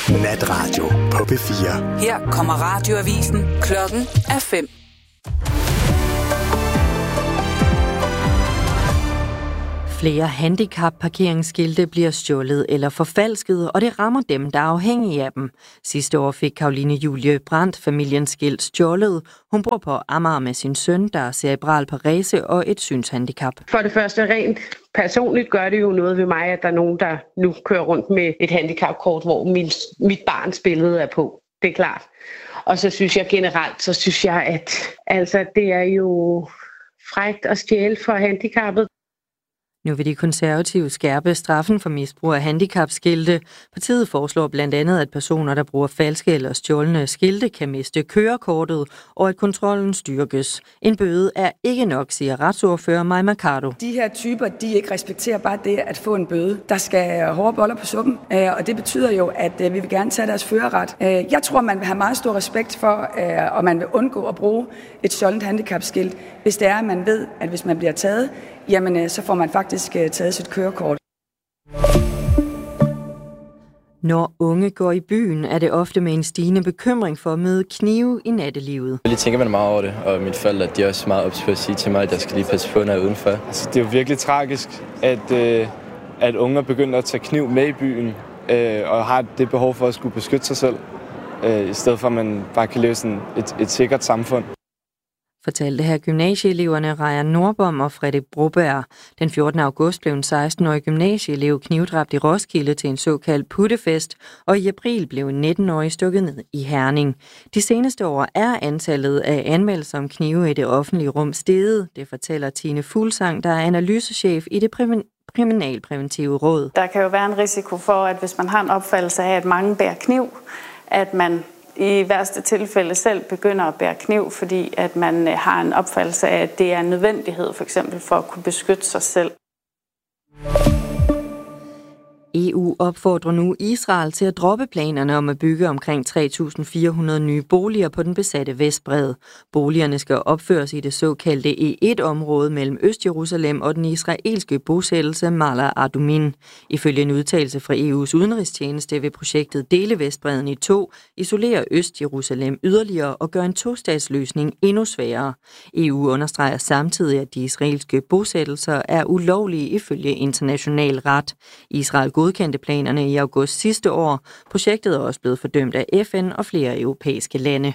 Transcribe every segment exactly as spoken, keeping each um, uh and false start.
Natradio på P fire. Her kommer radioavisen. Klokken er fem. Flere handicap-parkeringsskilte bliver stjålet eller forfalsket, og det rammer dem, der er afhængige af dem. Sidste år fik Caroline Julie Brandt familiens skilt stjålet. Hun bor på Amager med sin søn, der er cerebral parese og et synshandicap. For det første rent personligt gør det jo noget ved mig, at der er nogen, der nu kører rundt med et handicapkort, hvor min, mit barns billede er på. Det er klart. Og så synes jeg generelt, så synes jeg, at altså, det er jo frækt at stjæle for handicappet. Nu vil de konservative skærpe straffen for misbrug af handicapskilte. Partiet foreslår blandt andet, at personer, der bruger falske eller stjålne skilte, kan miste kørekortet, og at kontrollen styrkes. En bøde er ikke nok, siger retsordfører Mai Mercado. De her typer, de ikke respekterer bare det at få en bøde. Der skal hårde boller på suppen, og det betyder jo, at vi vil gerne tage deres førerret. Jeg tror, man vil have meget stor respekt for, og man vil undgå at bruge et stjålent handicapskilt, hvis det er, at man ved, at hvis man bliver taget, jamen så får man faktisk taget sit kørekort. Når unge går i byen, er det ofte med en stigende bekymring for at møde knive i nattelivet. Jeg tænker man meget over det, og mine forældre de er også meget ops på at sige til mig, at jeg skal lige passe på, når jeg er udenfor. Altså, det er jo virkelig tragisk, at, øh, at unge begynder at tage kniv med i byen, øh, og har det behov for at skulle beskytte sig selv, øh, i stedet for at man bare kan leve sådan et, et sikkert samfund. Fortalte her gymnasieeleverne Raja Nordbom og Frederik Broberg. Den fjortende august blev en seksten-årig gymnasieelev knivdræbt i Roskilde til en såkaldt puttefest, og i april blev en nitten-årig stukket ned i Herning. De seneste år er antallet af anmeldelser om knive i det offentlige rum steget. Det fortæller Tine Fuglsang, der er analysechef i det kriminalpræventive råd. Der kan jo være en risiko for, at hvis man har en opfattelse af, at mange bærer kniv, at man i værste tilfælde selv begynder at bære kniv, fordi at man har en opfattelse af, at det er en nødvendighed, for eksempel for at kunne beskytte sig selv. E U opfordrer nu Israel til at droppe planerne om at bygge omkring tre tusind fire hundrede nye boliger på den besatte Vestbred. Boligerne skal opføres i det såkaldte E et område mellem Øst-Jerusalem og den israelske bosættelse Mala Adumin. Ifølge en udtalelse fra E U's udenrigstjeneste vil projektet dele Vestbredden i to, isolere Øst-Jerusalem yderligere og gøre en tostatsløsning endnu sværere. E U understreger samtidig, at de israelske bosættelser er ulovlige ifølge international ret. Israel godkendte planerne i august sidste år. Projektet er også blevet fordømt af F N og flere europæiske lande.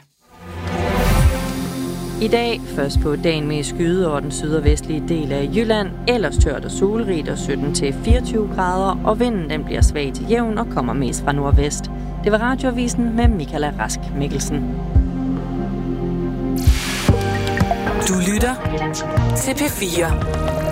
I dag først på dagen med skyde over den syd- og vestlige del af Jylland. Ellers tørt og solrigt og sytten til fireogtyve grader, og vinden den bliver svag til jævn og kommer mest fra nordvest. Det var radioavisen med Michaela Rask Mikkelsen. Du lytter til P fire.